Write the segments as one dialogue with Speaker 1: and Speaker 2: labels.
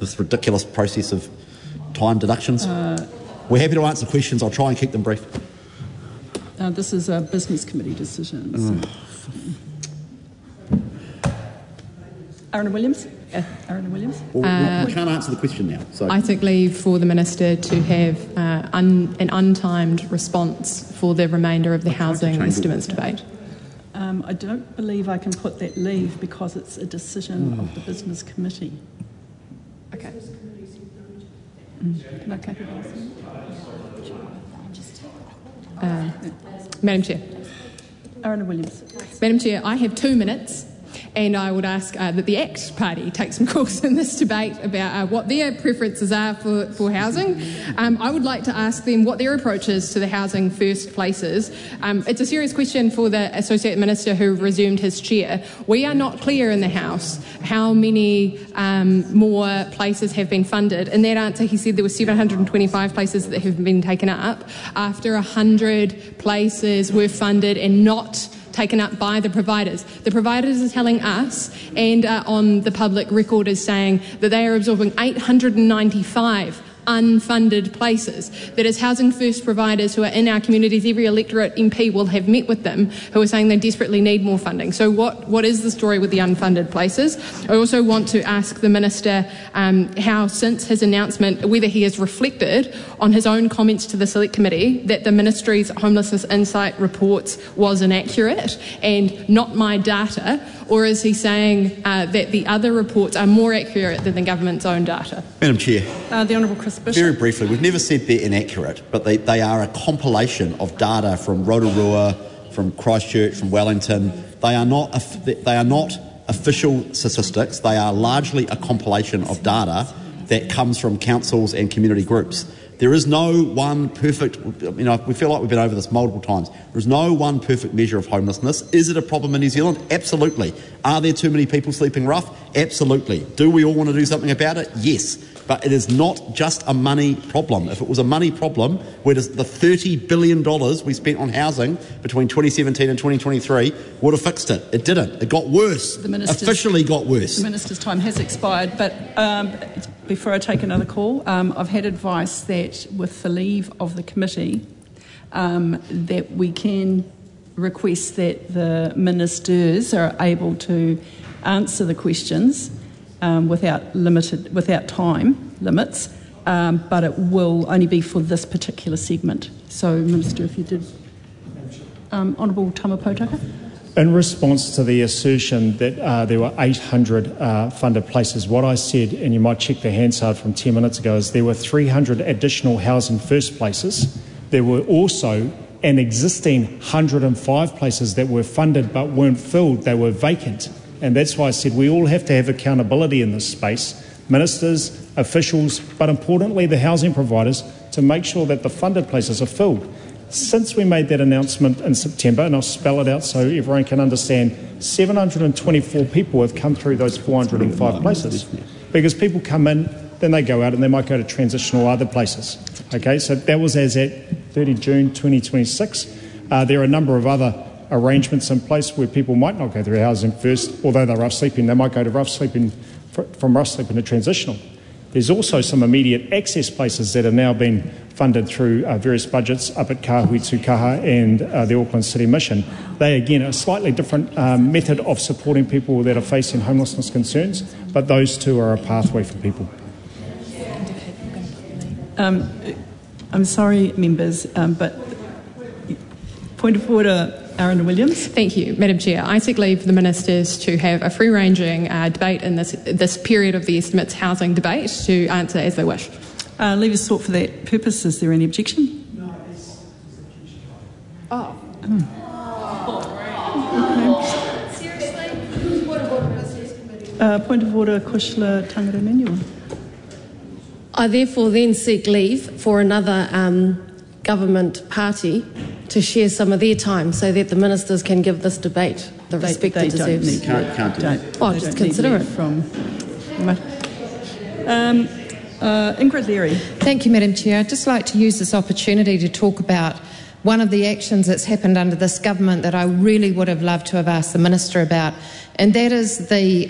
Speaker 1: this ridiculous process of time deductions? We're happy to answer questions. I'll try and keep them brief.
Speaker 2: This is a business committee decision. So. Aaron Williams?
Speaker 1: Well, we can't answer the question now. So.
Speaker 3: I take leave for the Minister to have an untimed response for the remainder of the housing estimates debate.
Speaker 2: I don't believe I can put that leave because it's a decision of the business committee.
Speaker 3: Okay.
Speaker 2: Okay.
Speaker 3: Madam Chair.
Speaker 2: Aaron Williams.
Speaker 3: Madam Chair, I have 2 minutes, and I would ask that the ACT Party take some calls in this debate about what their preferences are for housing. I would like to ask them what their approach is to the Housing First places. It's a serious question for the Associate Minister who resumed his chair. We are not clear in the House how many more places have been funded. In that answer, he said there were 725 places that have been taken up after 100 places were funded and not taken up by the providers. The providers are telling us, and on the public record is saying, that they are absorbing 895 unfunded places. That as Housing First providers who are in our communities, every electorate MP will have met with them, who are saying they desperately need more funding. So what is the story with the unfunded places? I also want to ask the Minister how, since his announcement, whether he has reflected on his own comments to the Select Committee that the Ministry's Homelessness Insight reports was inaccurate and not my data, or is he saying that the other reports are more accurate than the government's own data?
Speaker 1: Madam Chair.
Speaker 2: The Honourable Chris Bishop.
Speaker 1: Very briefly, we've never said they're inaccurate, but they are a compilation of data from Rotorua, from Christchurch, from Wellington. They are not official statistics. They are largely a compilation of data that comes from councils and community groups. There is no one perfect, we feel like we've been over this multiple times. There is no one perfect measure of homelessness. Is it a problem in New Zealand? Absolutely. Are there too many people sleeping rough? Absolutely. Do we all want to do something about it? Yes. But it is not just a money problem. If it was a money problem, where does the $30 billion we spent on housing between 2017 and 2023 would have fixed it? It didn't. It got worse. Officially got worse.
Speaker 2: The Minister's time has expired, but before I take another call, I've had advice that with the leave of the committee, that we can request that the ministers are able to answer the questions without time limits, but it will only be for this particular segment. So, Minister, if you did. Honourable Tamapotaka.
Speaker 4: In response to the assertion that there were 800 funded places, what I said, and you might check the Hansard from 10 minutes ago, is there were 300 additional Housing First places. There were also an existing 105 places that were funded but weren't filled. They were vacant. And that's why I said we all have to have accountability in this space, ministers, officials, but importantly the housing providers, to make sure that the funded places are filled. Since we made that announcement in September, and I'll spell it out so everyone can understand, 724 people have come through those 405 places. Because people come in, then they go out and they might go to transitional other places. Okay, so that was as at 30 June 2026. There are a number of other arrangements in place where people might not go through Housing First, although they're rough sleeping, they might go to rough sleeping, from rough sleeping to transitional. There's also some immediate access places that have now been funded through various budgets up at Kahuitukaha and the Auckland City Mission. They, again, are a slightly different method of supporting people that are facing homelessness concerns, but those two are a pathway for people.
Speaker 2: I'm sorry, members, but point of order, Aaron Williams.
Speaker 3: Thank you, Madam Chair. I take leave for the ministers to have a free-ranging debate in this period of the estimates housing debate to answer as they wish.
Speaker 2: Leave is sought for that purpose. Is there any objection?
Speaker 3: No.
Speaker 2: Okay. Seriously? Point of order, Kushla Tangaramanua.
Speaker 5: I therefore then seek leave for another government party to share some of their time so that the ministers can give this debate the respect it deserves.
Speaker 1: Can't do that.
Speaker 5: Oh, just consider it.
Speaker 2: Ingrid Leary.
Speaker 6: Thank you, Madam Chair. I'd just like to use this opportunity to talk about one of the actions that's happened under this government that I really would have loved to have asked the Minister about, and that is the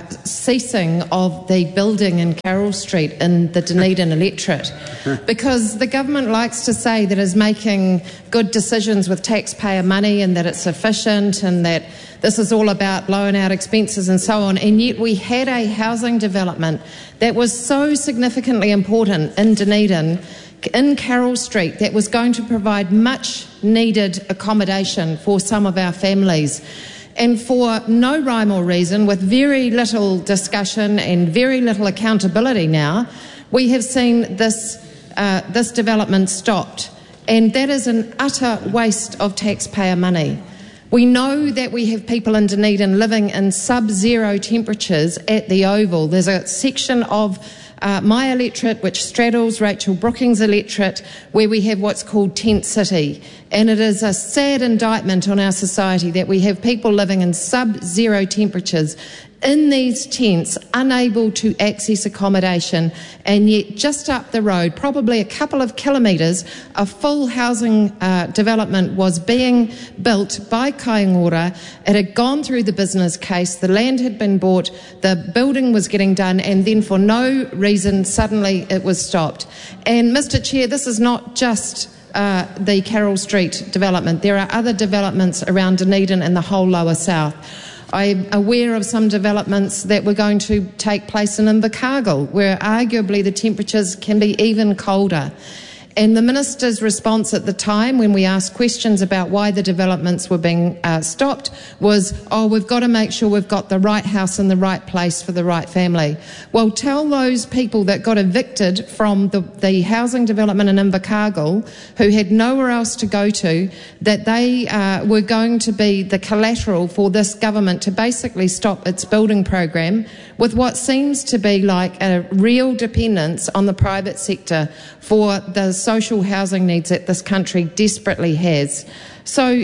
Speaker 6: ceasing of the building in Carroll Street in the Dunedin electorate. Because the government likes to say that it's making good decisions with taxpayer money and that it's efficient and that this is all about blowing out expenses and so on, and yet we had a housing development that was so significantly important in Dunedin, in Carroll Street, that was going to provide much needed accommodation for some of our families. And for no rhyme or reason, with very little discussion and very little accountability now, we have seen this development stopped. And that is an utter waste of taxpayer money. We know that we have people in Dunedin living in sub-zero temperatures at the Oval. There's a section of my electorate which straddles Rachel Brookings' electorate where we have what's called Tent City. And it is a sad indictment on our society that we have people living in sub-zero temperatures in these tents, unable to access accommodation, and yet just up the road, probably a couple of kilometres, a full housing development was being built by Kaingora. It had gone through the business case, the land had been bought, the building was getting done, and then for no reason suddenly it was stopped. And Mr Chair, this is not just the Carroll Street development. There are other developments around Dunedin and the whole lower south. I'm aware of some developments that were going to take place in Invercargill, where arguably the temperatures can be even colder. And the Minister's response at the time, when we asked questions about why the developments were being stopped, was, we've got to make sure we've got the right house in the right place for the right family. Well, tell those people that got evicted from the housing development in Invercargill, who had nowhere else to go to, that they were going to be the collateral for this government to basically stop its building program, with what seems to be like a real dependence on the private sector for the social housing needs that this country desperately has. So,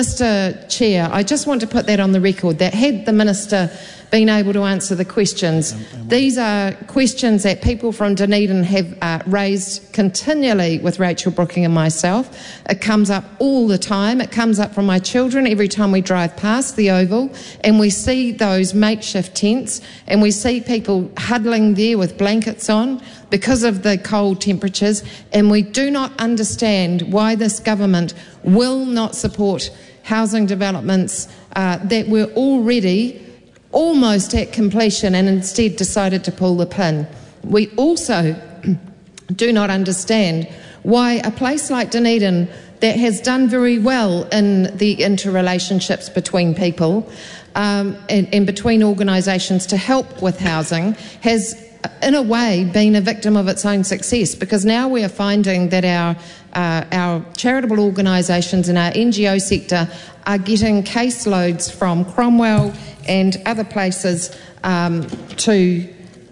Speaker 6: Mr Chair, I just want to put that on the record, that had the Minister been able to answer the questions, these are questions that people from Dunedin have raised continually with Rachel Brooking and myself. It comes up all the time. It comes up from my children every time we drive past the Oval and we see those makeshift tents and we see people huddling there with blankets on because of the cold temperatures, and we do not understand why this government will not support housing developments that were already almost at completion and instead decided to pull the pin. We also do not understand why a place like Dunedin, that has done very well in the interrelationships between people and between organisations to help with housing, has in a way been a victim of its own success, because now we are finding that our charitable organisations and our NGO sector are getting caseloads from Cromwell and other places to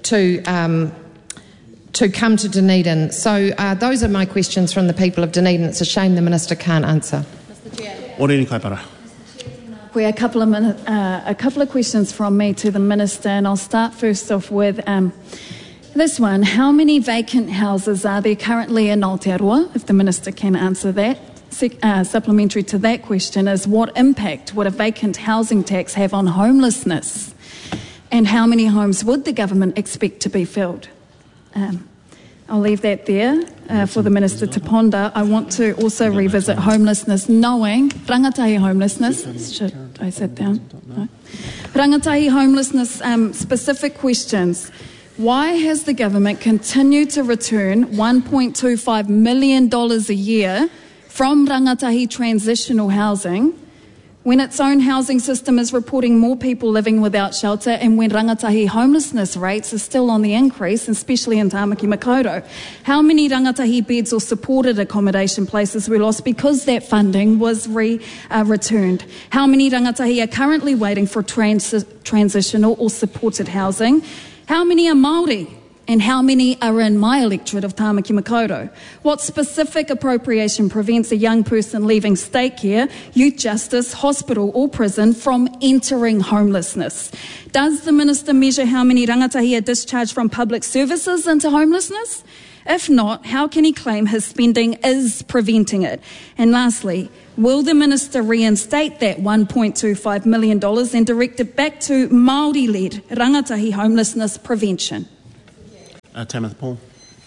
Speaker 6: come to Dunedin. So those are my questions from the people of Dunedin. It's a shame the Minister can't answer.
Speaker 7: Mr Chair.
Speaker 8: Oreni Kaipara.
Speaker 7: We have a couple of questions from me to the Minister, and I'll start first off with this one. How many vacant houses are there currently in Aotearoa, if the Minister can answer that? Supplementary to that question is, what impact would a vacant housing tax have on homelessness? And how many homes would the government expect to be filled? I'll leave that there for the Minister to ponder. I want to also revisit homelessness, knowing rangatahi homelessness. Should I sit down? No. Rangatahi homelessness, specific questions. Why has the government continued to return $1.25 million a year from rangatahi transitional housing when its own housing system is reporting more people living without shelter, and when rangatahi homelessness rates are still on the increase, especially in Tāmaki Makaurau? How many rangatahi beds or supported accommodation places were lost because that funding was returned? How many rangatahi are currently waiting for transitional or supported housing? How many are Māori? And how many are in my electorate of Tāmaki Makaurau? What specific appropriation prevents a young person leaving state care, youth justice, hospital or prison from entering homelessness? Does the Minister measure how many rangatahi are discharged from public services into homelessness? If not, how can he claim his spending is preventing it? And lastly, will the Minister reinstate that $1.25 million and direct it back to Māori-led rangatahi homelessness prevention?
Speaker 8: Tamara Paul.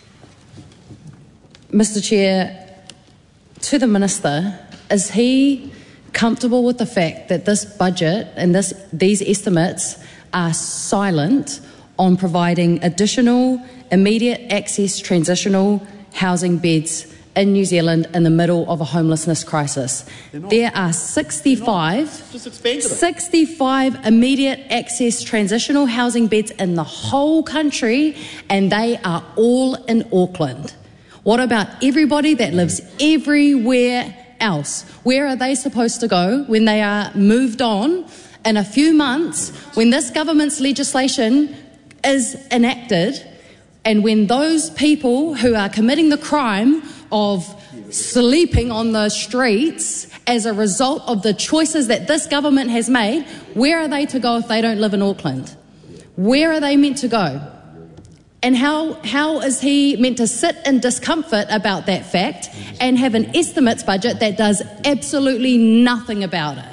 Speaker 5: Mr. Chair, to the Minister, is he comfortable with the fact that this budget and these estimates are silent on providing additional immediate access transitional housing beds in New Zealand in the middle of a homelessness crisis? There are 65 immediate access transitional housing beds in the whole country, and they are all in Auckland. What about everybody that lives everywhere else? Where are they supposed to go when they are moved on in a few months, when this government's legislation is enacted, and when those people who are committing the crime of sleeping on the streets as a result of the choices that this government has made, where are they to go if they don't live in Auckland? Where are they meant to go? And how is he meant to sit in discomfort about that fact and have an estimates budget that does absolutely nothing about it?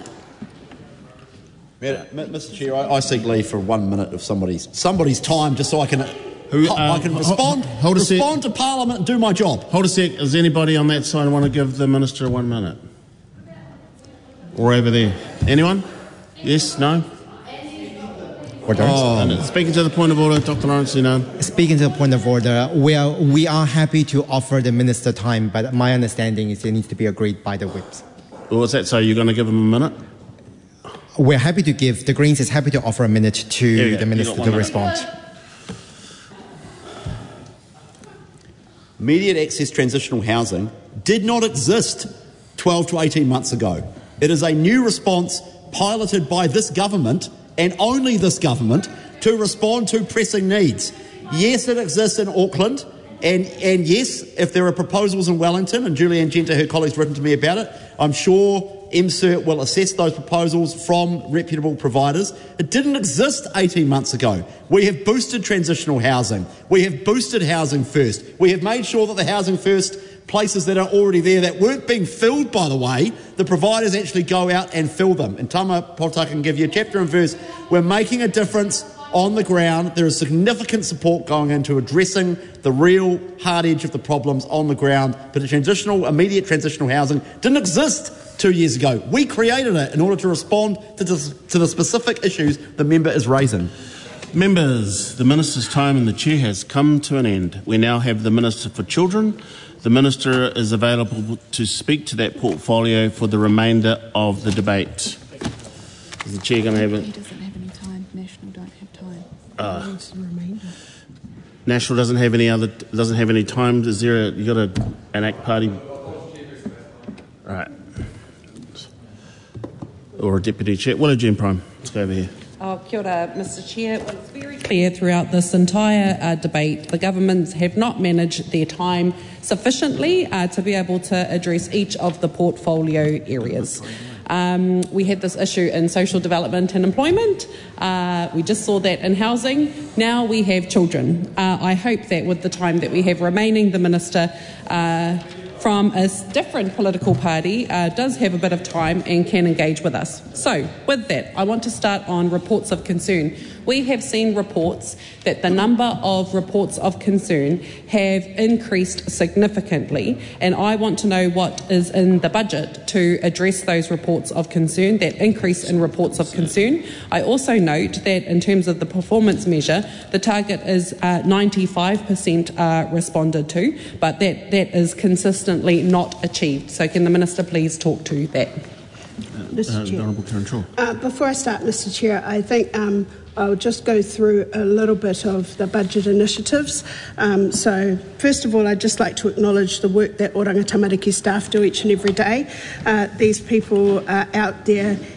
Speaker 1: Mr. Chair, I seek leave for 1 minute of somebody's time, just so I can respond to Parliament and do my job.
Speaker 8: Hold a sec. Does anybody on that side want to give the Minister 1 minute? Or over there? Anyone? Yes? No? Speaking to the point of order, Dr. Lawrence,
Speaker 9: Speaking to the point of order, we are happy to offer the Minister time, but my understanding is it needs to be agreed by the whips.
Speaker 8: What's that? So you're going to give him a minute?
Speaker 9: We're happy to give, the Greens is happy to offer a minute to the Minister to respond.
Speaker 1: Immediate access transitional housing did not exist 12 to 18 months ago. It is a new response piloted by this government and only this government to respond to pressing needs. Yes, it exists in Auckland, and yes, if there are proposals in Wellington, and Julianne Genter, her colleague's written to me about it, I'm sure MCERT will assess those proposals from reputable providers. It didn't exist 18 months ago. We have boosted transitional housing. We have boosted Housing First. We have made sure that the Housing First places that are already there that weren't being filled, by the way, the providers actually go out and fill them. And Tama Potaka can give you a chapter and verse. We're making a difference on the ground. There is significant support going into addressing the real hard edge of the problems on the ground. But immediate transitional housing didn't exist 2 years ago. We created it in order to respond to the specific issues the member is raising.
Speaker 8: Members, the Minister's time in the chair has come to an end. We now have the Minister for Children. The Minister is available to speak to that portfolio for the remainder of the debate. Is the Chair going to have it?
Speaker 10: He doesn't have any time. National don't have time.
Speaker 8: National doesn't have any time. Is there you got an ACT party? Right. Or a deputy chair. Well, Jim Prime. Let's go over here.
Speaker 11: Kia ora, Mr. Chair. Well, it's very clear throughout this entire debate the governments have not managed their time sufficiently to be able to address each of the portfolio areas. We had this issue in social development and employment. We just saw that in housing. Now we have children. I hope that with the time that we have remaining, the Minister from a different political party does have a bit of time and can engage with us. So, with that, I want to start on reports of concern. We have seen reports that the number of reports of concern have increased significantly, and I want to know what is in the budget to address those reports of concern, that increase in reports of concern. I also note that in terms of the performance measure, the target is 95% responded to, but that is consistently not achieved. So can the Minister please talk to that?
Speaker 12: Mr. Chair. Before I start, Mr. Chair, I think I'll just go through a little bit of the budget initiatives. So, first of all, I'd just like to acknowledge the work that Oranga Tamariki staff do each and every day. These people are out there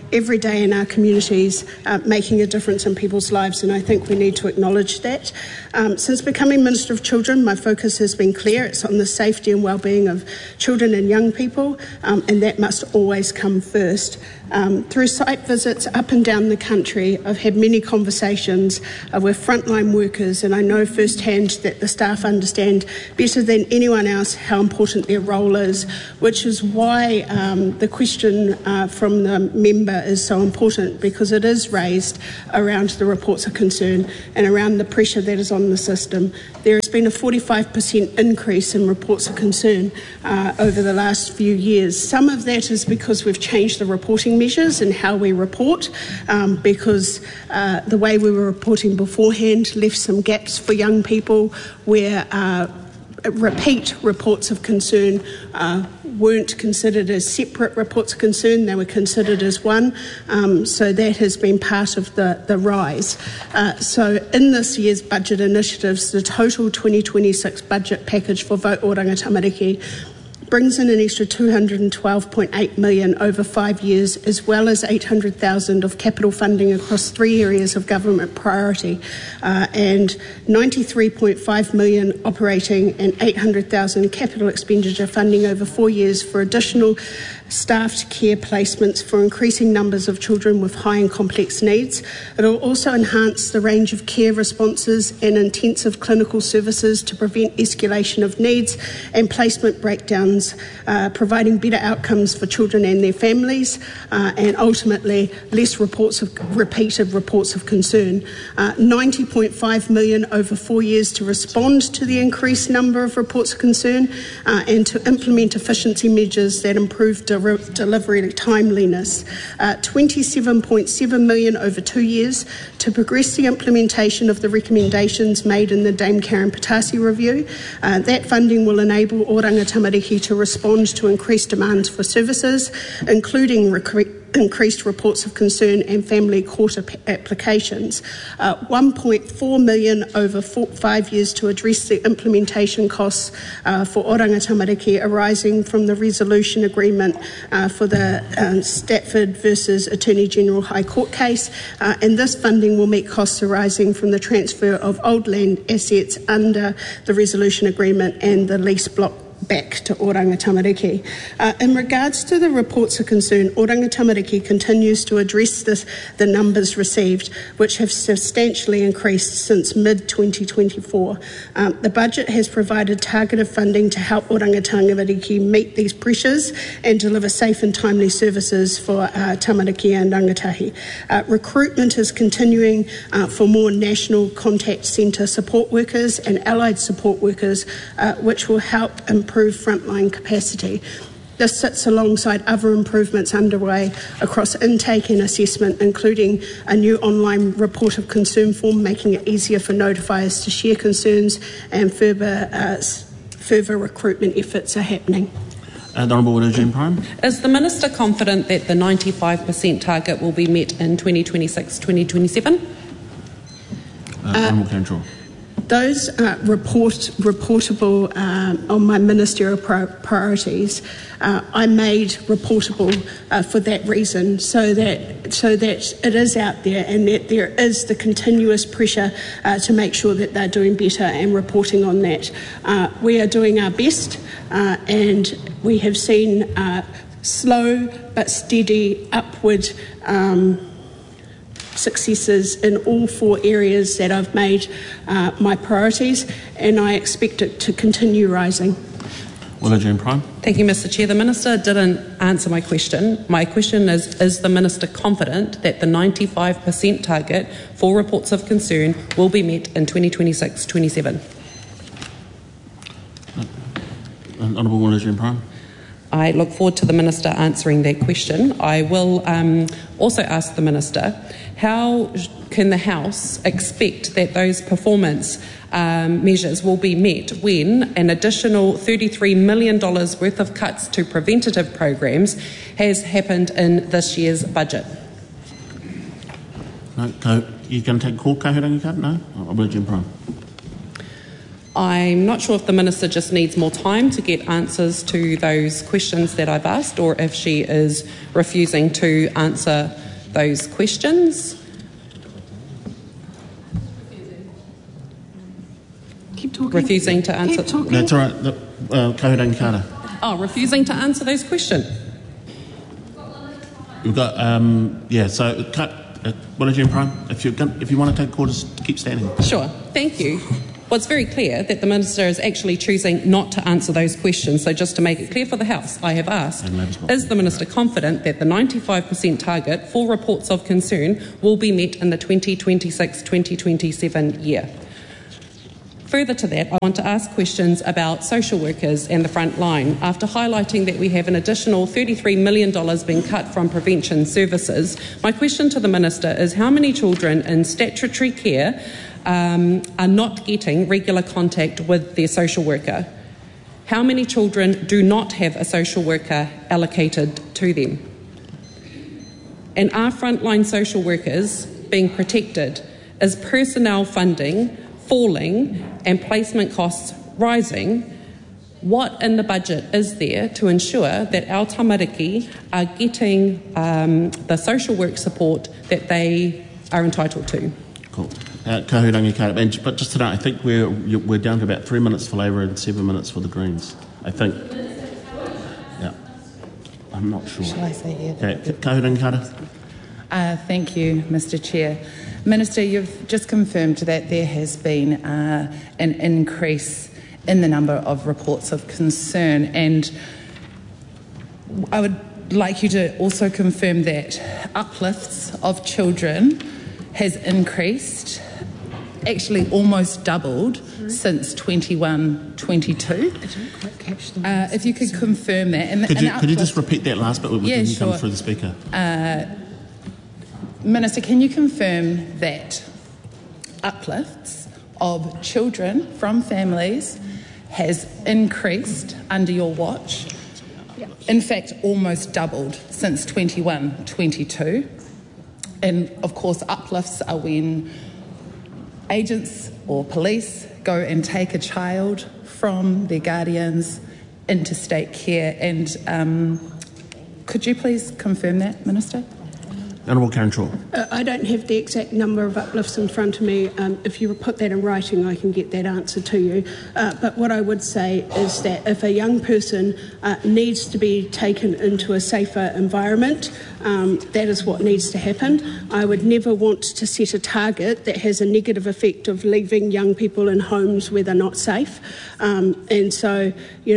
Speaker 12: every day in our communities, making a difference in people's lives, and I think we need to acknowledge that. Since becoming Minister of Children, my focus has been clear. It's on the safety and well-being of children and young people, and that must always come first. Through site visits up and down the country, I've had many conversations with frontline workers, and I know firsthand that the staff understand better than anyone else how important their role is, which is why the question from the member is so important, because it is raised around the reports of concern and around the pressure that is on the system. There has been a 45% increase in reports of concern over the last few years. Some of that is because we've changed the reporting measures and how we report, because the way we were reporting beforehand left some gaps for young people where repeat reports of concern weren't considered as separate reports of concern, they were considered as one, so that has been part of the rise. So in this year's budget initiatives, the total 2026 budget package for Vote Oranga Tamariki brings in an extra $212.8 million over 5 years, as well as $800,000 of capital funding across 3 areas of government priority, and $93.5 million operating and $800,000 capital expenditure funding over 4 years for additional staffed care placements for increasing numbers of children with high and complex needs. It will also enhance the range of care responses and intensive clinical services to prevent escalation of needs and placement breakdowns, providing better outcomes for children and their families, and ultimately less repeated reports of concern. $90.5 million over 4 years to respond to the increased number of reports of concern and to implement efficiency measures that improve delivery timeliness. $27.7 million over 2 years to progress the implementation of the recommendations made in the Dame Karen Patasi review. That funding will enable Oranga Tamariki to respond to increased demands for services, including increased reports of concern and family court applications. $1.4 million over 5 years to address the implementation costs for Oranga Tamariki arising from the resolution agreement for the Stafford versus Attorney General High Court case, and this funding will meet costs arising from the transfer of old land assets under the resolution agreement and the lease block back to Oranga Tamariki. In regards to the reports of concern, Oranga Tamariki continues to address the numbers received, which have substantially increased since mid-2024. The budget has provided targeted funding to help Oranga Tamariki meet these pressures and deliver safe and timely services for Tamariki and Rangatahi. Recruitment is continuing for more national contact centre support workers and allied support workers, which will help improve frontline capacity. This sits alongside other improvements underway across intake and assessment, including a new online report of concern form, making it easier for notifiers to share concerns, and further recruitment efforts are happening.
Speaker 8: The Honourable Widow Jane Prime.
Speaker 11: Is the Minister confident that the 95% target will be met in 2026-2027?
Speaker 8: Honourable Control.
Speaker 12: Those reportable on my ministerial priorities, I made reportable for that reason, so that it is out there and that there is the continuous pressure to make sure that they're doing better and reporting on that. We are doing our best, and we have seen slow but steady upward successes in all 4 areas that I've made my priorities, and I expect it to continue rising.
Speaker 8: Widow Jane Prime.
Speaker 11: Thank you, Mr. Chair. The Minister didn't answer my question. My question is the Minister confident that the 95% target for reports of concern will be met in 2026-27?
Speaker 8: Honourable Widow Jane Prime.
Speaker 11: I look forward to the Minister answering that question. I will also ask the Minister, how can the House expect that those performance measures will be met when an additional $33 million worth of cuts to preventative programs has happened in this year's budget?
Speaker 8: No, you're going to take a call, Kahiranga Cut? No? I'll Jim Prime.
Speaker 11: I'm not sure if the Minister just needs more time to get answers to those questions that I've asked, or if she is refusing to answer those questions.
Speaker 12: Keep talking.
Speaker 11: Refusing to answer.
Speaker 12: Keep talking.
Speaker 8: That's all right. Kahurangi Kara.
Speaker 11: Oh, refusing to answer those questions.
Speaker 8: We've got, so William Prime, if you want to take a call, just keep standing.
Speaker 11: Sure, thank you. Well, it's very clear that the Minister is actually choosing not to answer those questions. So just to make it clear for the House, I have asked, is the Minister confident that the 95% target for reports of concern will be met in the 2026-2027 year? Further to that, I want to ask questions about social workers and the front line. After highlighting that we have an additional $33 million being cut from prevention services, my question to the Minister is how many children in statutory care are not getting regular contact with their social worker? How many children do not have a social worker allocated to them? And are frontline social workers being protected? Is personnel funding falling and placement costs rising? What in the budget is there to ensure that our tamariki are getting the social work support that they are entitled to?
Speaker 8: Cool. Kahurangi Kara. But just tonight, I think we're down to about 3 minutes for Labour and 7 minutes for the Greens. I think. Yeah. I'm not sure.
Speaker 13: Shall I say here?
Speaker 8: Okay. Kahurangi Kara.
Speaker 13: Thank you, Mr. Chair. Minister, you've just confirmed that there has been an increase in the number of reports of concern, and I would like you to also confirm that uplifts of children has increased, actually almost doubled since 21-22. If you could confirm that. And
Speaker 8: could you just repeat that last bit?
Speaker 13: Yeah,
Speaker 8: sure. Come through the speaker.
Speaker 13: Minister, can you confirm that uplifts of children from families has increased under your watch? In fact, almost doubled since 21-22. And of course, uplifts are when agents or police go and take a child from their guardians into state care. And could you please confirm that, Minister?
Speaker 8: Honourable Karen Shaw.
Speaker 12: I don't have the exact number of uplifts in front of me. If you put that in writing, I can get that answer to you. But what I would say is that if a young person needs to be taken into a safer environment, that is what needs to happen. I would never want to set a target that has a negative effect of leaving young people in homes where they're not safe. And so,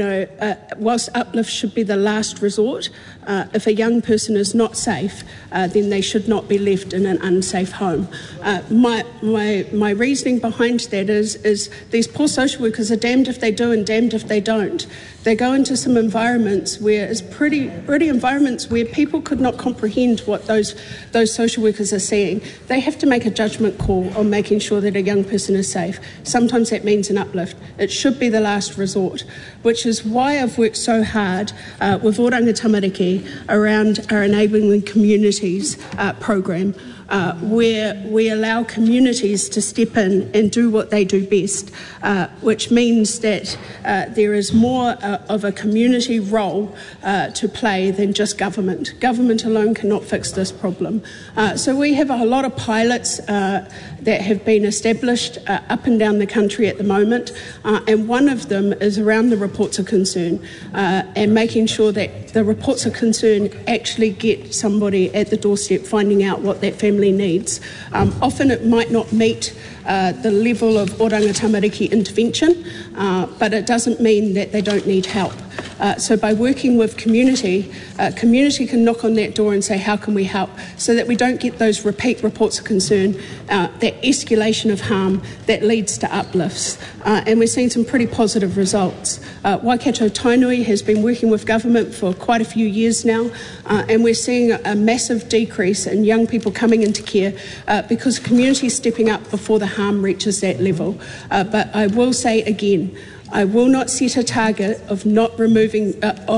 Speaker 12: whilst uplifts should be the last resort, if a young person is not safe, then they should not be left in an unsafe home. My reasoning behind that is these poor social workers are damned if they do and damned if they don't. They go into some environments where it's pretty environments where people could not comprehend what those social workers are seeing. They have to make a judgment call on making sure that a young person is safe. Sometimes that means an uplift. It should be the last resort, which is why I've worked so hard with Oranga Tamariki around our Enabling Communities program, where we allow communities to step in and do what they do best, which means that there is more of a community role to play than just government. Government alone cannot fix this problem. So we have a lot of pilots that have been established up and down the country at the moment, and one of them is around the reports of concern and making sure that the reports of concern actually get somebody at the doorstep finding out what that family needs. Often it might not meet the level of Oranga Tamariki intervention, but it doesn't mean that they don't need help. So by working with community, community can knock on that door and say, how can we help? So that we don't get those repeat reports of concern, that escalation of harm that leads to uplifts. And we're seeing some pretty positive results. Waikato Tainui has been working with government for quite a few years now, and we're seeing a massive decrease in young people coming into care because community is stepping up before the harm reaches that level. But I will say again, I will not set a target of not removing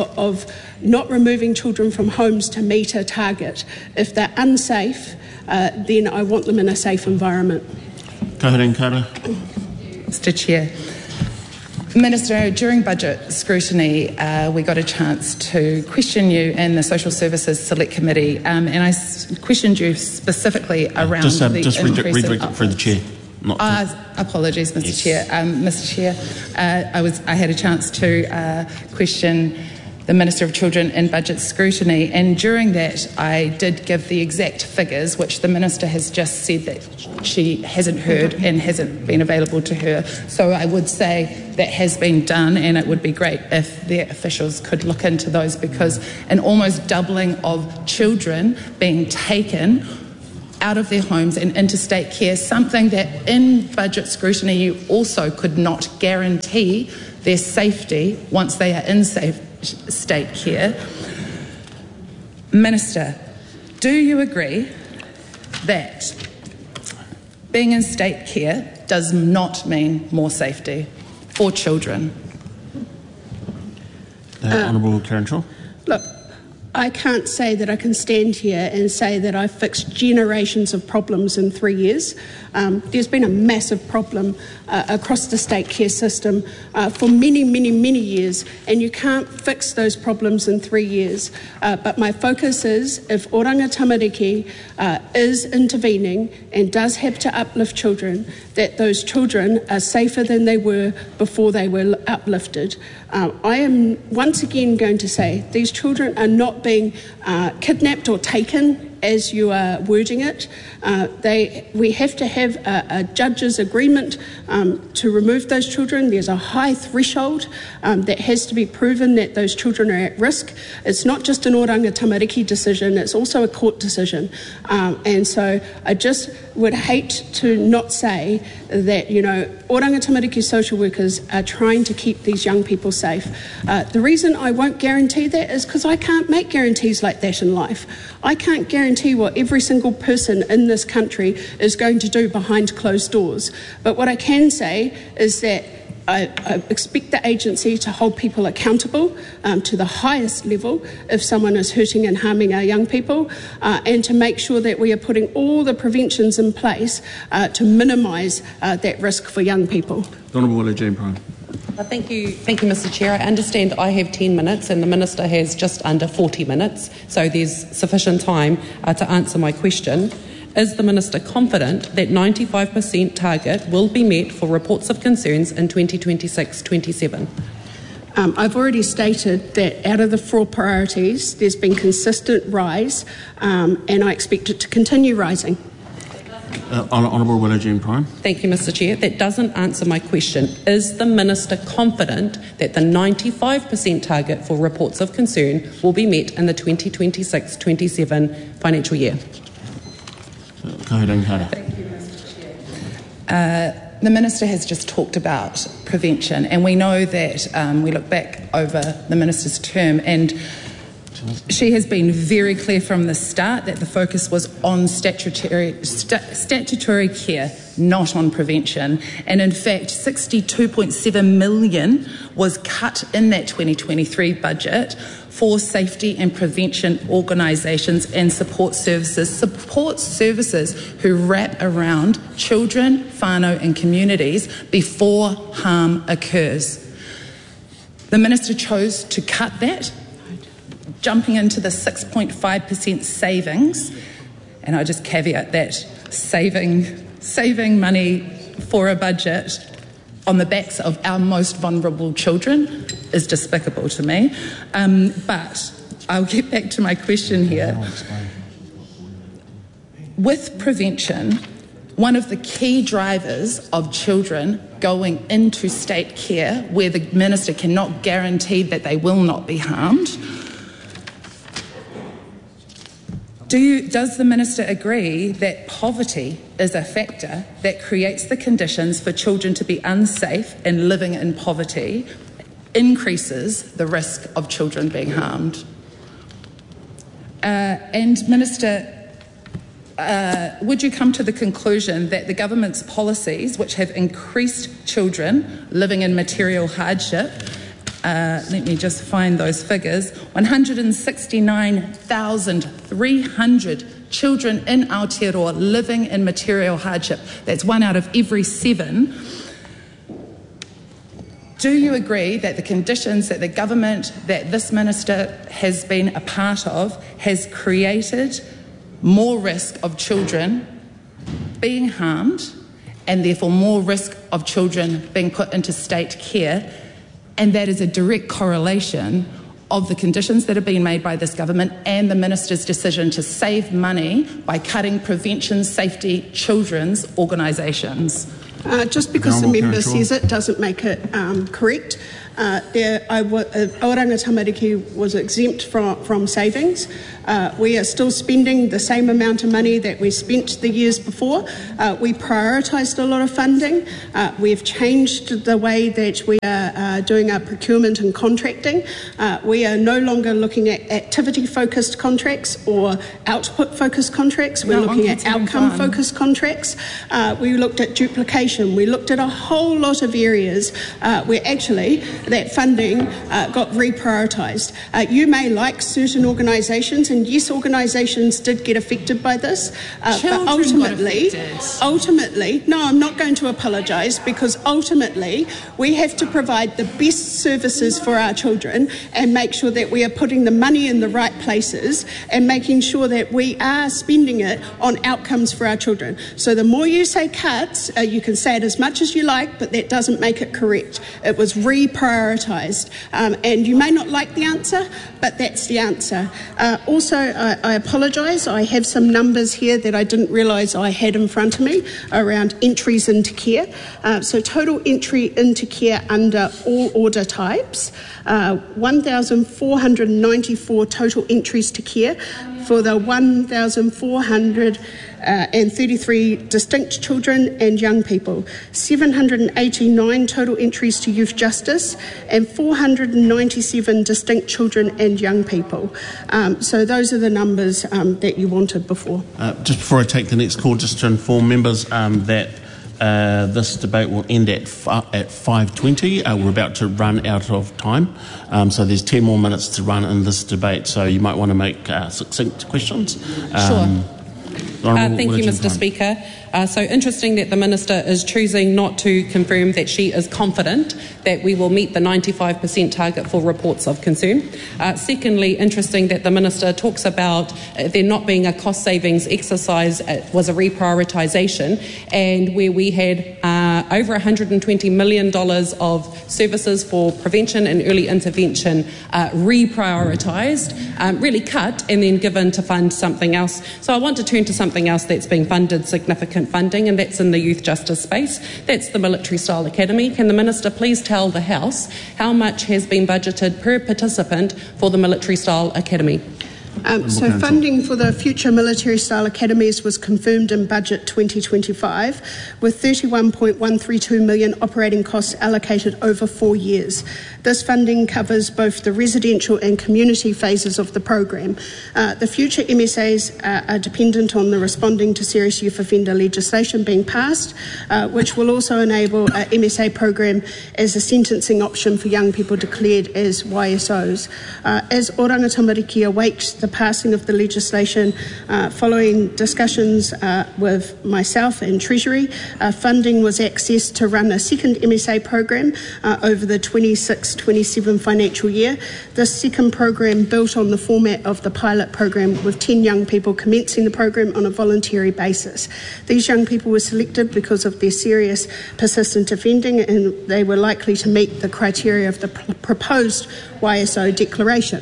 Speaker 12: children from homes to meet a target. If they're unsafe, then I want them in a safe environment.
Speaker 8: Kahurangi Kara.
Speaker 13: Mr. Chair, Minister, during budget scrutiny, we got a chance to question you in the Social Services Select Committee, and I questioned you specifically around
Speaker 8: just
Speaker 13: the
Speaker 8: redirect it for the Chair.
Speaker 13: Apologies, Mr. Chair. Mr. Chair, I had a chance to question the Minister of Children in budget scrutiny, and during that I did give the exact figures, which the Minister has just said that she hasn't heard and hasn't been available to her. So I would say that has been done, and it would be great if the officials could look into those, because an almost doubling of children being taken out of their homes and into state care, something that in budget scrutiny you also could not guarantee their safety once they are in state care. Minister, do you agree that being in state care does not mean more safety for children?
Speaker 8: Honourable Karen Shaw.
Speaker 12: Look, I can't say that I can stand here and say that I've fixed generations of problems in 3 years. There's been a massive problem across the state care system for many, many, many years, and you can't fix those problems in 3 years. But my focus is, if Oranga Tamariki is intervening and does have to uplift children, that those children are safer than they were before they were uplifted. I am once again going to say these children are not being kidnapped or taken, as you are wording it. We have to have a judge's agreement to remove those children. There's a high threshold that has to be proven that those children are at risk. It's not just an Oranga Tamariki decision, it's also a court decision. And so I just would hate to not say that, Oranga Tamariki social workers are trying to keep these young people safe. The reason I won't guarantee that is because I can't make guarantees like that in life. I can't guarantee what every single person in this country is going to do behind closed doors. But what I can say is that I expect the agency to hold people accountable to the highest level if someone is hurting and harming our young people, and to make sure that we are putting all the preventions in place to minimise that risk for young people.
Speaker 8: The Honourable Willie-Jean Prime.
Speaker 11: Thank you, Mr. Chair. I understand I have 10 minutes and the Minister has just under 40 minutes, so there's sufficient time to answer my question. Is the Minister confident that 95% target will be met for reports of concerns in 2026-27?
Speaker 12: I've already stated that out of the 4 priorities, there's been consistent rise, and I expect it to continue rising.
Speaker 8: Honourable Willie-Jean Prime.
Speaker 11: Thank you, Mr. Chair. That doesn't answer my question. Is the Minister confident that the 95% target for reports of concern will be met in the 2026-27 financial year?
Speaker 13: Thank you, Mr. Chair. The Minister has just talked about prevention, and we know that we look back over the Minister's term, and she has been very clear from the start that the focus was on statutory care, not on prevention. And in fact, 62.7 million was cut in that 2023 budget for safety and prevention organisations and support services who wrap around children, whānau and communities before harm occurs. The Minister chose to cut that, jumping into the 6.5% savings, and I just caveat that saving money for a budget on the backs of our most vulnerable children is despicable to me. But I'll get back to my question here. With prevention, one of the key drivers of children going into state care, where the Minister cannot guarantee that they will not be harmed, does the Minister agree that poverty is a factor that creates the conditions for children to be unsafe, and living in poverty increases the risk of children being harmed? And Minister, would you come to the conclusion that the government's policies, which have increased children living in material hardship, let me just find those figures, 169,300 children in Aotearoa living in material hardship, that's 1 out of every 7, Do you agree that the conditions that the government that this minister has been a part of has created more risk of children being harmed and therefore more risk of children being put into state care, and that is a direct correlation of the conditions that have been made by this government and the minister's decision to save money by cutting prevention, safety, children's organisations?
Speaker 12: Just because the member says it doesn't make it correct. Oranga Tamariki was exempt from savings. We are still spending the same amount of money that we spent the years before. We prioritised a lot of funding. We've changed the way that we are doing our procurement and contracting. We are no longer looking at activity-focused contracts or output-focused contracts. We're looking at outcome-focused contracts. We looked at duplication. We looked at a whole lot of areas where actually that funding got reprioritised. You may like certain organisations, and yes, organisations did get affected by this, but ultimately, no, I'm not going to apologise, because ultimately we have to provide the best services for our children and make sure that we are putting the money in the right places and making sure that we are spending it on outcomes for our children. So the more you say cuts, you can say it as much as you like, but that doesn't make it correct. It was reprioritised, and you may not like the answer, but that's the answer. Also, I apologise. I have some numbers here that I didn't realise I had in front of me around entries into care. So total entry into care under all order types, 1,494 total entries to care for the 1,433 distinct children and young people, 789 total entries to youth justice, and 497 distinct children and young people. So those are the numbers that you wanted before.
Speaker 8: Just before I take the next call, just to inform members that this debate will end at 5:20. We're about to run out of time, so there's 10 more minutes to run in this debate, so you might want to make succinct questions.
Speaker 11: Sure. Thank you, Mr. Speaker. So interesting that the Minister is choosing not to confirm that she is confident that we will meet the 95% target for reports of concern. Secondly, interesting that the Minister talks about there not being a cost savings exercise, it was a reprioritisation, and where we had over $120 million of services for prevention and early intervention reprioritised, really cut and then given to fund something else. So I want to turn to something else that's being funded, significant funding, and that's in the youth justice space. That's the Military Style Academy. Can the Minister please tell the House how much has been budgeted per participant for the Military Style Academy?
Speaker 12: So funding for the future military style academies was confirmed in budget 2025 with $31.132 million operating costs allocated over 4 years. This funding covers both the residential and community phases of the program. The future MSAs are dependent on the responding to serious youth offender legislation being passed, which will also enable a MSA program as a sentencing option for young people declared as YSOs. As Oranga Tamariki awaits the passing of the legislation, following discussions with myself and Treasury, funding was accessed to run a second MSA program over the 26-27 financial year. This second program built on the format of the pilot program, with 10 young people commencing the program on a voluntary basis. These young people were selected because of their serious persistent offending, and they were likely to meet the criteria of the proposed YSO declaration.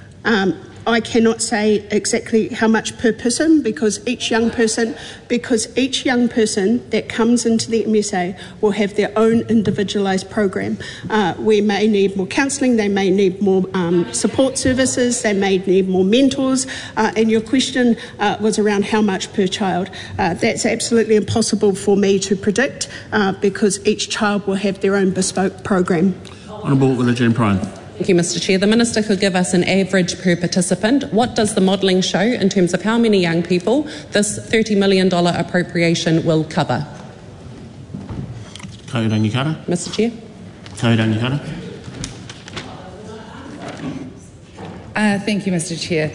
Speaker 12: I cannot say exactly how much per person, because each young person that comes into the MSA will have their own individualised program. We may need more counselling, they may need more support services, they may need more mentors, and your question was around how much per child. That's absolutely impossible for me to predict, because each child will have their own bespoke program.
Speaker 8: Honourable Willie-Jane Prime.
Speaker 11: Thank you, Mr. Chair. The Minister could give us an average per participant. What does the modelling show in terms of how many young people this $30 million appropriation will cover?
Speaker 8: Kaurangi Kara.
Speaker 11: Mr. Chair.
Speaker 8: Kaurangi Kara.
Speaker 13: Thank you, Mr. Chair.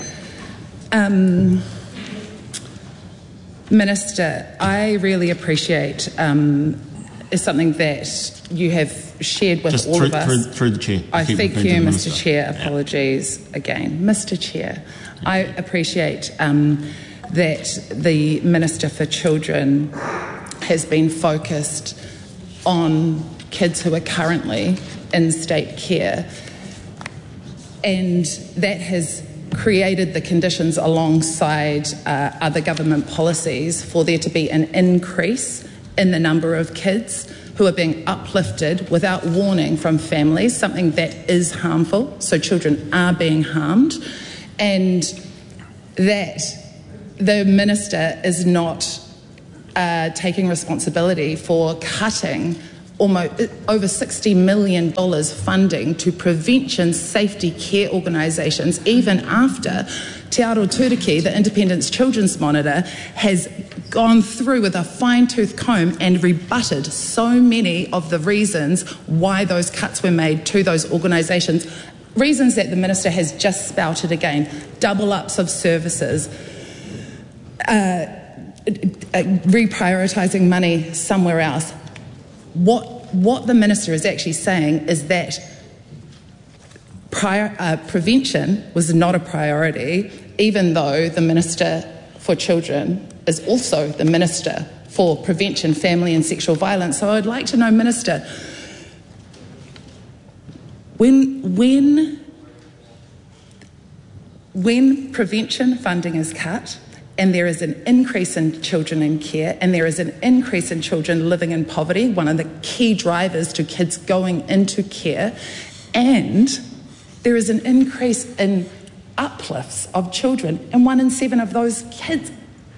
Speaker 13: Minister, I really appreciate is something that you have shared with all of us.
Speaker 8: Through the Chair.
Speaker 13: I thank you, Mr. Chair. Apologies again. Mr. Chair, I appreciate that the Minister for Children has been focused on kids who are currently in state care, and that has created the conditions alongside other government policies for there to be an increase in the number of kids who are being uplifted without warning from families, something that is harmful. So children are being harmed, and that the Minister is not taking responsibility for cutting almost over $60 million funding to prevention safety care organisations, even after Te Aro Turiki, the Independent Children's Monitor, has gone through with a fine-tooth comb and rebutted so many of the reasons why those cuts were made to those organisations, reasons that the Minister has just spouted again: double-ups of services, reprioritising money somewhere else. What the Minister is actually saying is that prevention was not a priority, even though the Minister for Children is also the Minister for Prevention, Family and Sexual Violence. So I'd like to know, Minister, when prevention funding is cut, and there is an increase in children in care, and there is an increase in children living in poverty, one of the key drivers to kids going into care, and there is an increase in uplifts of children, and 1 in 7 of those kids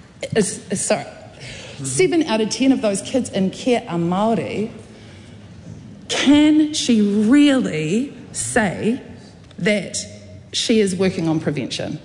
Speaker 13: 7 out of 10 of those kids in care are Māori. Can she really say that she is working on prevention?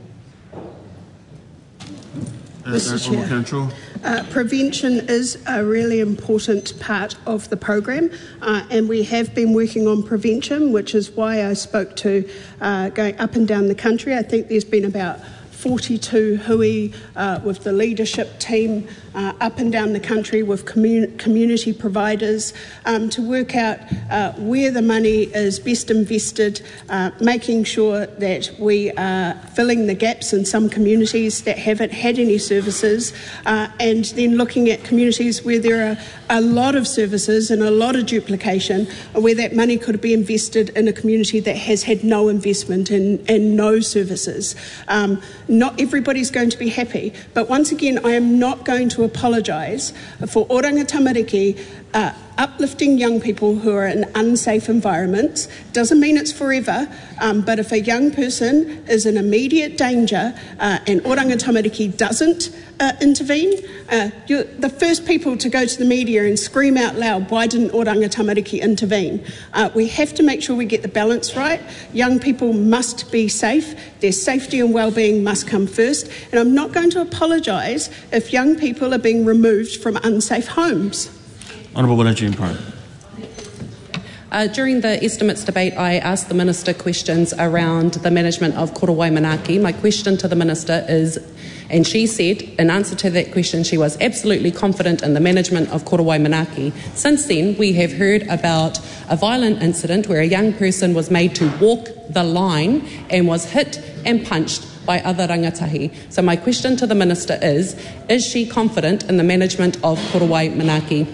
Speaker 12: Mr. Chair, prevention is a really important part of the program, and we have been working on prevention, which is why I spoke to going up and down the country. I think there's been about 42 hui with the leadership team up and down the country with community providers to work out where the money is best invested, making sure that we are filling the gaps in some communities that haven't had any services, and then looking at communities where there are a lot of services and a lot of duplication, where that money could be invested in a community that has had no investment and no services. Not everybody's going to be happy, but once again, I am not going to apologise for Oranga Tamariki uplifting young people who are in unsafe environments. Doesn't mean it's forever, but if a young person is in immediate danger and Oranga Tamariki doesn't intervene, you're the first people to go to the media and scream out loud, why didn't Oranga Tamariki intervene? We have to make sure we get the balance right. Young people must be safe. Their safety and well-being must come first, and I'm not going to apologise if young people are being removed from unsafe homes.
Speaker 8: Honourable Willie Pro.
Speaker 11: During the estimates debate, I asked the Minister questions around the management of Korowai Manaaki. My question to the Minister is, and she said, in answer to that question, she was absolutely confident in the management of Korowai Manaaki. Since then, we have heard about a violent incident where a young person was made to walk the line and was hit and punched by other rangatahi. So my question to the Minister is she confident in the management of Korowai Manaaki?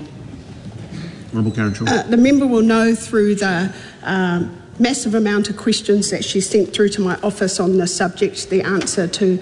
Speaker 12: The member will know through the massive amount of questions that she sent through to my office on this subject the answer to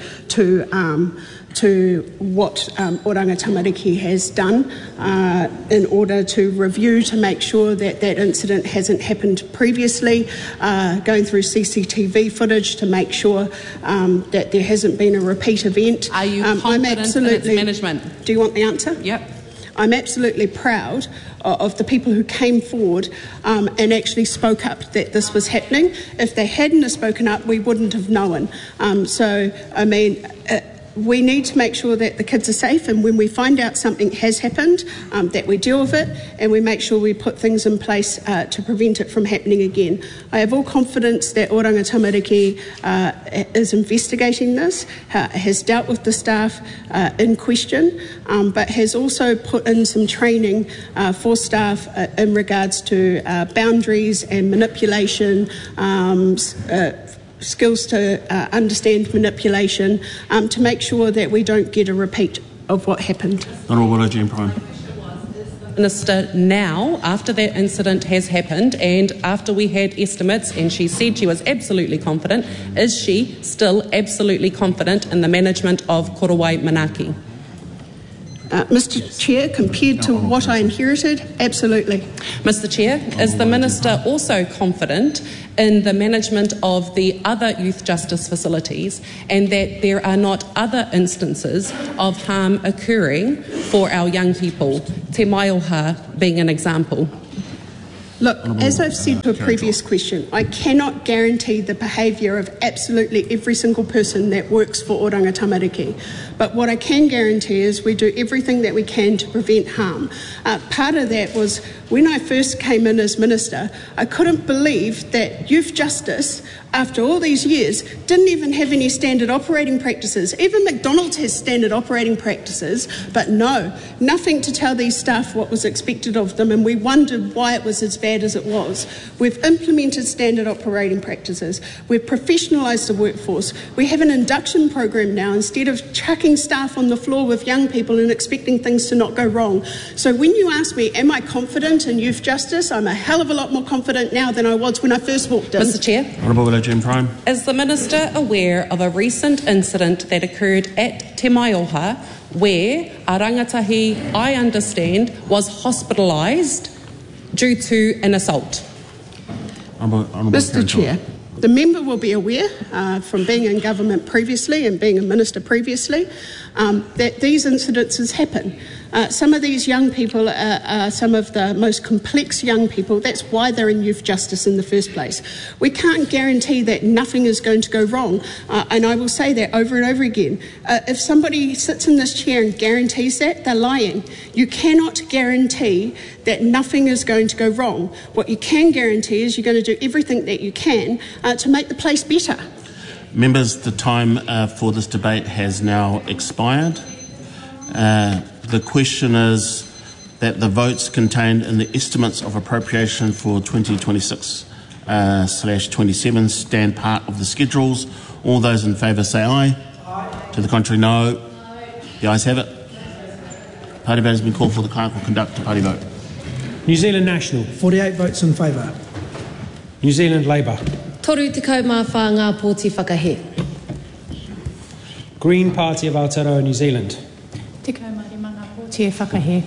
Speaker 12: what Oranga Tamariki has done in order to review to make sure that that incident hasn't happened previously, going through CCTV footage to make sure that there hasn't been a repeat event.
Speaker 11: Are you confident in its management?
Speaker 12: Do you want the answer?
Speaker 11: Yep.
Speaker 12: I'm absolutely proud of the people who came forward and actually spoke up that this was happening. If they hadn't have spoken up, we wouldn't have known. we need to make sure that the kids are safe, and when we find out something has happened, that we deal with it and we make sure we put things in place to prevent it from happening again. I have all confidence that Oranga Tamariki is investigating this, has dealt with the staff in question, but has also put in some training for staff in regards to boundaries and manipulation, skills to understand manipulation, to make sure that we don't get a repeat of what happened.
Speaker 8: Honourable Willow Jean Prime.
Speaker 11: Minister, now, after that incident has happened and after we had estimates and she said she was absolutely confident, is she still absolutely confident in the management of Korowai Manaki?
Speaker 12: Mr Chair, compared to what I inherited, absolutely.
Speaker 11: Mr Chair, is the Minister also confident in the management of the other youth justice facilities and that there are not other instances of harm occurring for our young people, Te Maioha being an example?
Speaker 12: Look, as I've said to a previous question, I cannot guarantee the behaviour of absolutely every single person that works for Oranga Tamariki. But what I can guarantee is we do everything that we can to prevent harm. Part of that was when I first came in as Minister, I couldn't believe that youth justice, after all these years, didn't even have any standard operating practices. Even McDonald's has standard operating practices, but no, nothing to tell these staff what was expected of them, and we wondered why it was as bad as it was. We've implemented standard operating practices. We've professionalised the workforce. We have an induction program now instead of chucking staff on the floor with young people and expecting things to not go wrong. So when you ask me, am I confident in youth justice, I'm a hell of a lot more confident now than I was when I first walked in.
Speaker 11: Mr Chair.
Speaker 8: Honourable Willow Jean Prime.
Speaker 11: Is the Minister aware of a recent incident that occurred at Te Maioha where a rangatahi, I understand, was hospitalised due to an assault?
Speaker 12: Mr Chair, the member will be aware from being in government previously and being a minister previously that these incidences happen. Some of these young people are some of the most complex young people. That's why they're in youth justice in the first place. We can't guarantee that nothing is going to go wrong, and I will say that over and over again. If somebody sits in this chair and guarantees that, they're lying. You cannot guarantee that nothing is going to go wrong. What you can guarantee is you're going to do everything that you can to make the place better.
Speaker 8: Members, the time for this debate has now expired. The question is that the votes contained in the estimates of appropriation for 2026/27 stand part of the schedules. All those in favour say aye. Aye. To the contrary, no. Aye. The ayes have it. Party vote has been called for. The clerk will conduct a party vote.
Speaker 14: New Zealand National. 48 votes in favour. New Zealand Labour.
Speaker 5: Toru te kau mā whāngā pōti whakahe.
Speaker 14: Green Party of Aotearoa New Zealand.
Speaker 10: Te kau marimanga pōti e whakahe.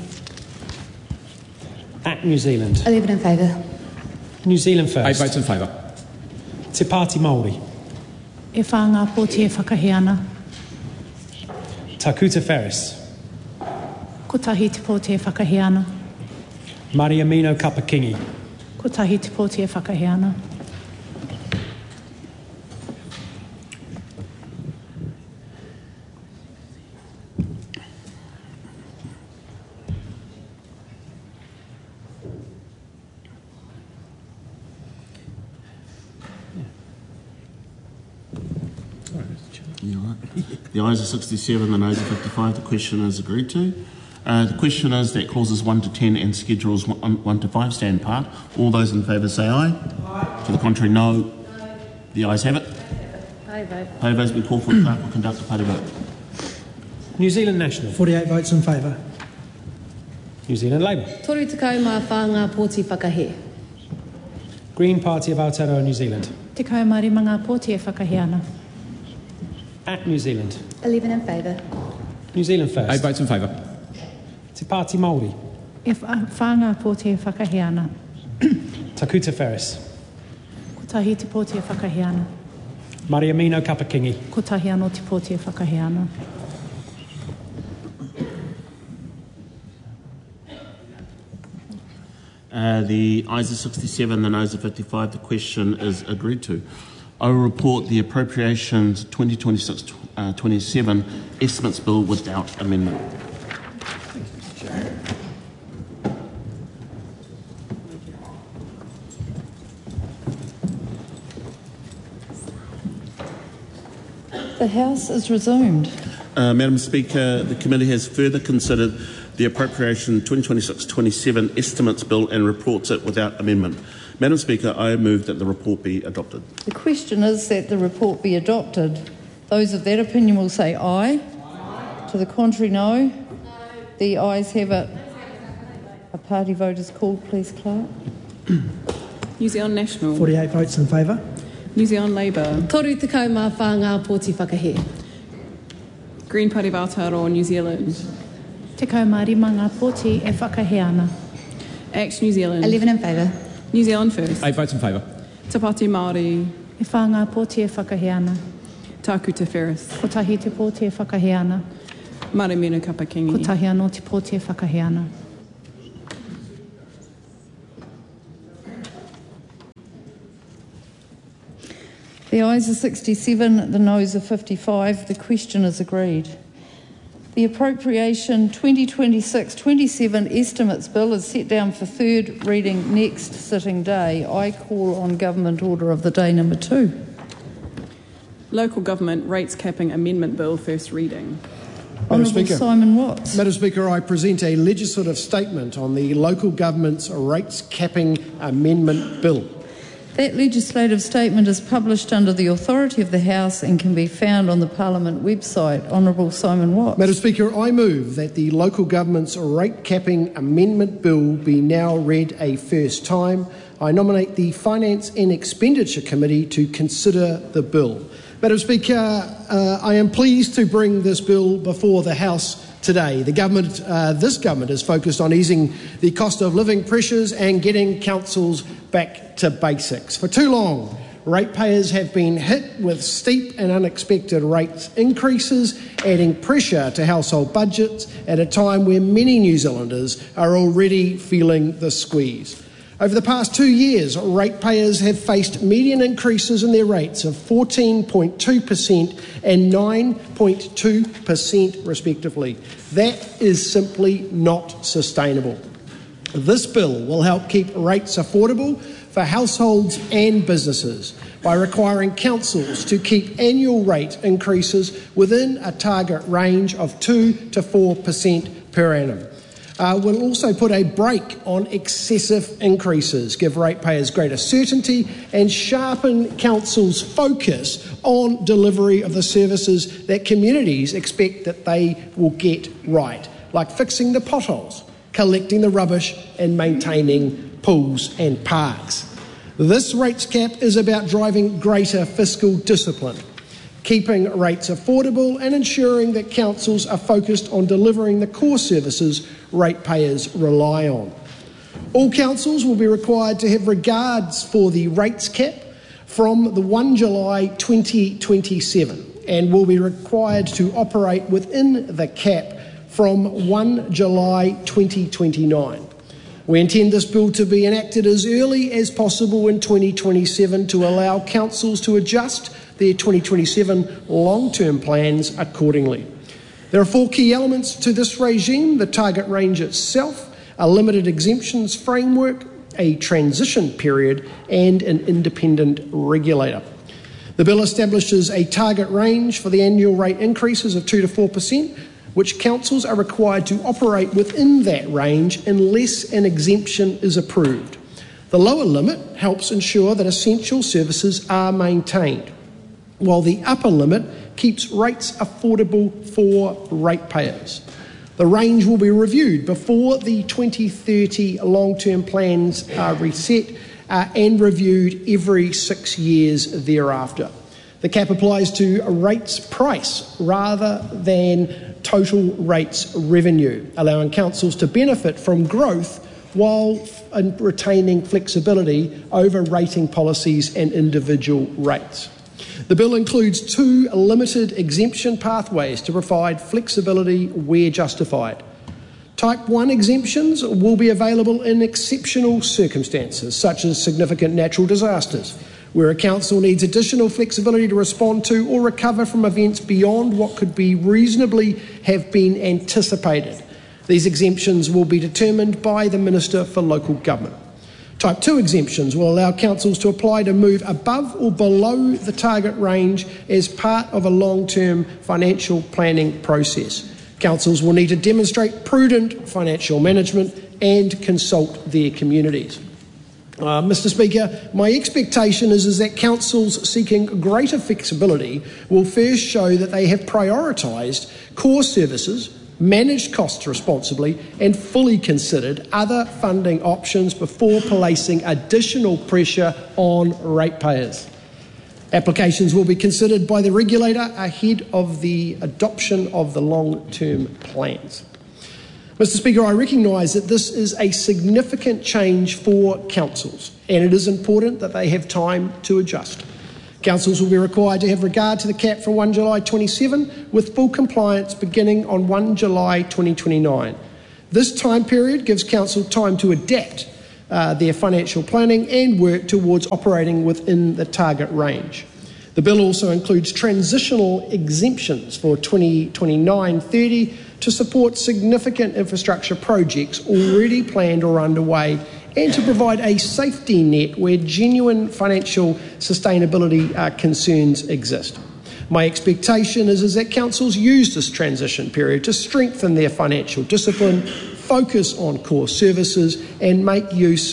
Speaker 14: Act New Zealand.
Speaker 10: 11 in favour.
Speaker 14: New Zealand First.
Speaker 15: 8 votes in favour.
Speaker 14: Te Pāti Māori.
Speaker 10: E whāngā pōti e whakahe ana.
Speaker 14: Takuta Ferris.
Speaker 10: Ko tahi te pōti e whakahe ana.
Speaker 14: Mariamino Kapakingi.
Speaker 10: Ko tahi te pōti e whakahe ana.
Speaker 8: The ayes are 67, the noes are 55. The question is agreed to. The question is that clauses 1 to 10 and schedules 1 to 5 stand part. All those in favour say aye. Aye. To the contrary, no. The ayes have it.
Speaker 5: Party vote.
Speaker 8: Party vote has been called for. The clerk will conduct a party vote.
Speaker 14: New Zealand National. 48 votes in favour. New Zealand Labour.
Speaker 5: Toru te kau mā whāngā pōti whakahe.
Speaker 14: Green Party of Aotearoa New Zealand.
Speaker 10: Te kau marimanga pōti e whakahe ana.
Speaker 14: Act New Zealand.
Speaker 10: 11 in favour.
Speaker 14: New Zealand First.
Speaker 15: 8 votes in favour.
Speaker 14: Te Pāti Māori.
Speaker 10: E whāngā pōti e whakahe ana.
Speaker 14: Takuta Ferris.
Speaker 10: Ko tahi te pōti e whakahe ana.
Speaker 14: Mariamino Kapakingi.
Speaker 10: Ko tahi anō te pōti e whakahe ana.
Speaker 8: The ayes are 67, the noes are 55. The question is agreed to. I will report the appropriations 2026 27 Estimates Bill without amendment.
Speaker 15: The House is resumed.
Speaker 8: Madam Speaker, the committee has further considered the Appropriation 2026-27 Estimates Bill and reports it without amendment. Madam Speaker, I move that the report be adopted.
Speaker 15: The question is that the report be adopted. Those of that opinion will say aye. Aye. To the contrary, no. No. The ayes have it. A party vote is called, please, Clerk.
Speaker 2: New Zealand National.
Speaker 14: 48 votes in favour.
Speaker 2: New Zealand Labour.
Speaker 5: Toru te kau mā whāngā pōti whakahē.
Speaker 2: Green Party of Aotearoa, New Zealand.
Speaker 10: Te kau marima ngā pōti e whakahe ana.
Speaker 2: ACT New Zealand.
Speaker 10: 11 in favour.
Speaker 2: New Zealand First.
Speaker 16: 8 votes in favour.
Speaker 2: Te Pāti Māori.
Speaker 10: E whā ngā pōti e whakahe ana.
Speaker 2: Tāku Te Ferris.
Speaker 10: Ko tahi te pōti e whakahe ana.
Speaker 2: Maremenu Kapakingi.
Speaker 10: Ko tahi anō te pōti e whakahe ana.
Speaker 15: The ayes are 67, the noes are 55. The question is agreed. The Appropriation 2026-27 Estimates Bill is set down for third reading next sitting day. I call on Government Order of the Day number 2.
Speaker 2: Local Government Rates Capping Amendment Bill, first reading.
Speaker 15: Honourable Simon Watts.
Speaker 14: Madam Speaker, I present a legislative statement on the Local Government's Rates Capping Amendment Bill.
Speaker 15: That legislative statement is published under the authority of the House and can be found on the Parliament website. Honourable Simon Watts.
Speaker 14: Madam Speaker, I move that the Local Government's Rate Capping Amendment Bill be now read a first time. I nominate the Finance and Expenditure Committee to consider the bill. Madam Speaker, I am pleased to bring this bill before the House today. This government is focused on easing the cost of living pressures and getting councils back to basics. For too long, ratepayers have been hit with steep and unexpected rate increases, adding pressure to household budgets at a time where many New Zealanders are already feeling the squeeze. Over the past 2 years, ratepayers have faced median increases in their rates of 14.2% and 9.2% respectively. That is simply not sustainable. This bill will help keep rates affordable for households and businesses by requiring councils to keep annual rate increases within a target range of 2 to 4% per annum. Will also put a brake on excessive increases, give ratepayers greater certainty and sharpen councils' focus on delivery of the services that communities expect that they will get right, like fixing the potholes, collecting the rubbish and maintaining pools and parks. This rates cap is about driving greater fiscal discipline, keeping rates affordable and ensuring that councils are focused on delivering the core services ratepayers rely on. All councils will be required to have regards for the rates cap from the 1 July 2027 and will be required to operate within the cap from 1 July 2029. We intend this bill to be enacted as early as possible in 2027 to allow councils to adjust their 2027 long-term plans accordingly. There are 4 key elements to this regime: the target range itself, a limited exemptions framework, a transition period, and an independent regulator. The bill establishes a target range for the annual rate increases of 2 to 4%, which councils are required to operate within that range unless an exemption is approved. The lower limit helps ensure that essential services are maintained, while the upper limit keeps rates affordable for ratepayers. The range will be reviewed before the 2030 long-term plans are reset and reviewed every 6 years thereafter. The cap applies to rates price rather than total rates revenue, allowing councils to benefit from growth while retaining flexibility over rating policies and individual rates. The bill includes 2 limited exemption pathways to provide flexibility where justified. Type 1 exemptions will be available in exceptional circumstances, such as significant natural disasters, Where a council needs additional flexibility to respond to or recover from events beyond what could be reasonably have been anticipated, these exemptions will be determined by the Minister for Local Government. Type 2 exemptions will allow councils to apply to move above or below the target range as part of a long-term financial planning process. Councils will need to demonstrate prudent financial management and consult their communities. Mr. Speaker, my expectation is that councils seeking greater flexibility will first show that they have prioritised core services, managed costs responsibly and fully considered other funding options before placing additional pressure on ratepayers. Applications will be considered by the regulator ahead of the adoption of the long-term plans. Mr. Speaker, I recognise that this is a significant change for councils and it is important that they have time to adjust. Councils will be required to have regard to the cap from 1 July 27 with full compliance beginning on 1 July 2029. This time period gives council time to adapt their financial planning and work towards operating within the target range. The bill also includes transitional exemptions for 2029-30 to support significant infrastructure projects already planned or underway and to provide a safety net where genuine financial sustainability concerns exist. My expectation is that councils use this transition period to strengthen their financial discipline, focus on core services and make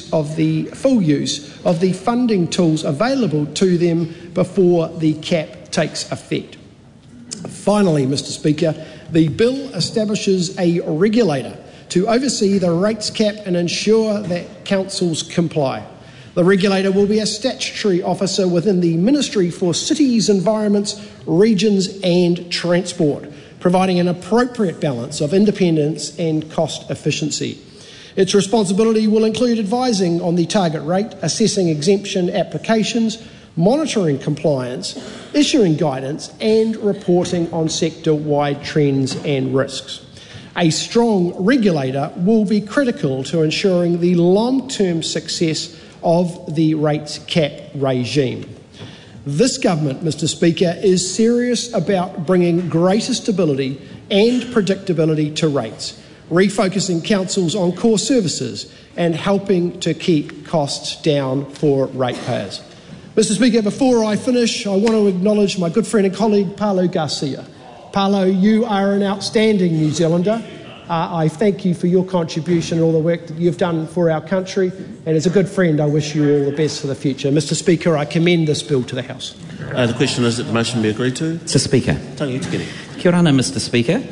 Speaker 14: full use of the funding tools available to them before the cap takes effect. Finally, Mr. Speaker, the bill establishes a regulator to oversee the rates cap and ensure that councils comply. The regulator will be a statutory officer within the Ministry for Cities, Environments, Regions and Transport, providing an appropriate balance of independence and cost efficiency. Its responsibility will include advising on the target rate, assessing exemption applications, monitoring compliance, issuing guidance and reporting on sector-wide trends and risks. A strong regulator will be critical to ensuring the long-term success of the rates cap regime. This government, Mr. Speaker, is serious about bringing greater stability and predictability to rates, refocusing councils on core services and helping to keep costs down for ratepayers. Mr. Speaker, before I finish, I want to acknowledge my good friend and colleague, Paolo Garcia. Paolo, you are an outstanding New Zealander. I thank you for your contribution and all the work that you've done for our country, and as a good friend, I wish you all the best for the future. Mr. Speaker, I commend this bill to the House.
Speaker 8: The question is that the motion be agreed to.
Speaker 16: Mr. Speaker. Kia ora, Mr. Speaker.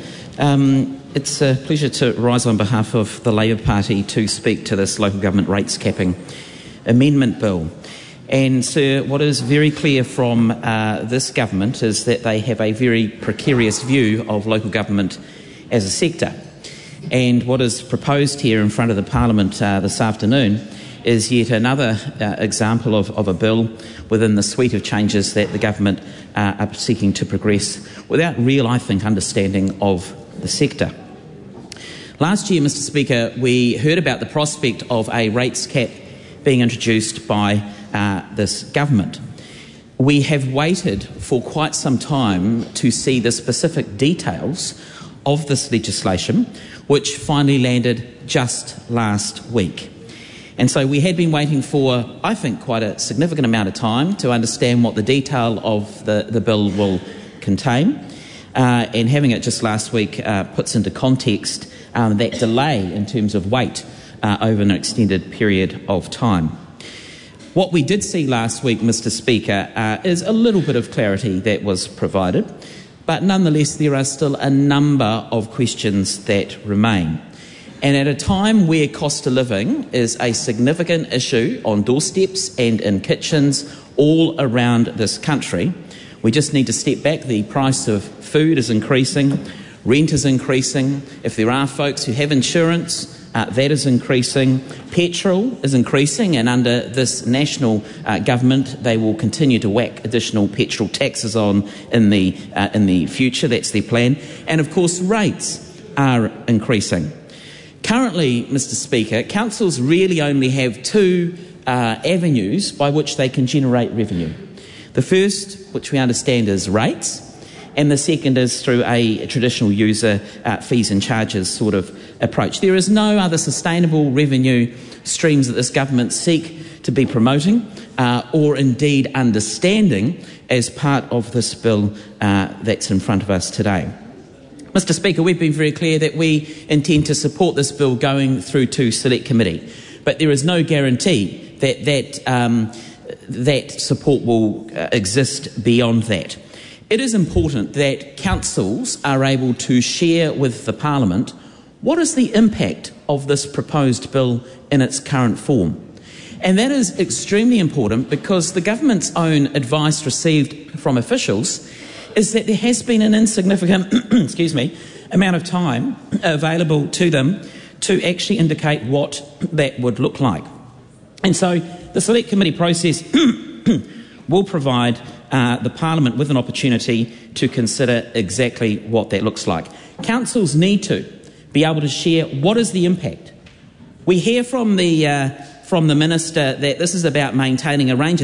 Speaker 16: It's a pleasure to rise on behalf of the Labour Party to speak to this local government rates capping amendment bill. And, sir, what is very clear from this government is that they have a very precarious view of local government as a sector. And what is proposed here in front of the Parliament this afternoon is yet another example of a bill within the suite of changes that the government are seeking to progress without real, I think, understanding of the sector. Last year, Mr. Speaker, we heard about the prospect of a rates cap being introduced by this government. We have waited for quite some time to see the specific details of this legislation, which finally landed just last week. And so we had been waiting for, I think, quite a significant amount of time to understand what the detail of the bill will contain. And having it just last week puts into context that delay in terms of wait over an extended period of time. What we did see last week, Mr. Speaker, is a little bit of clarity that was provided, but nonetheless there are still a number of questions that remain. And at a time where cost of living is a significant issue on doorsteps and in kitchens all around this country, we just need to step back. The price of food is increasing, rent is increasing. If there are folks who have insurance, that is increasing. Petrol is increasing, and under this national government, they will continue to whack additional petrol taxes on in the future. That's their plan. And of course, rates are increasing. Currently, Mr. Speaker, councils really only have two avenues by which they can generate revenue. The first, which we understand, is rates, and the second is through a traditional user fees and charges sort of approach. There is no other sustainable revenue streams that this government seek to be promoting or indeed understanding as part of this bill that's in front of us today. Mr. Speaker, we've been very clear that we intend to support this bill going through to Select Committee, but there is no guarantee that support will exist beyond that. It is important that councils are able to share with the Parliament what is the impact of this proposed bill in its current form. And that is extremely important because the government's own advice received from officials is that there has been an insignificant amount of time available to them to actually indicate what that would look like. And so the Select Committee process will provide the Parliament with an opportunity to consider exactly what that looks like. Councils need to be able to share what is the impact. We hear from the Minister that this is about maintaining a range of